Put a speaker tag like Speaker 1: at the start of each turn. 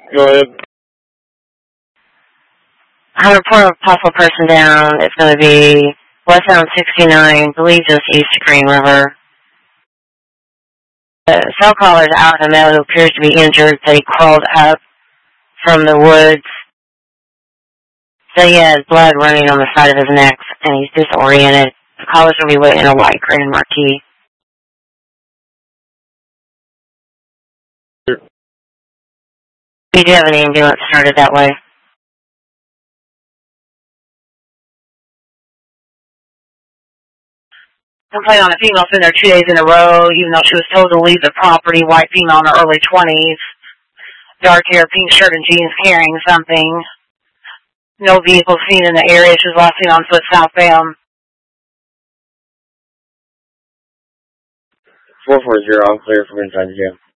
Speaker 1: Go ahead.
Speaker 2: I report a possible person down. It's going to be westbound 69, I believe just east of Green River. The cell caller is out in the middle who appears to be injured. They crawled up from the woods. So he has blood running on the side of his neck, and he's disoriented. The caller's going to be waiting in a white Grand Marquis. We do have an ambulance started that way. Complaint on a female been there 2 days in a row, even though she was told to leave the property. White female in her early 20s. Dark hair, pink shirt and jeans, carrying something. No vehicle seen in the area. She was last seen on foot southbound.
Speaker 1: 440, all clear from inside the jail.